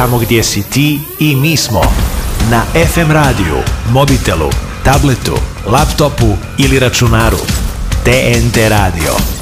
tamo gdje si ti i mi smo. Na FM radiju, mobitelu, tabletu, laptopu ili računaru. TNT radio.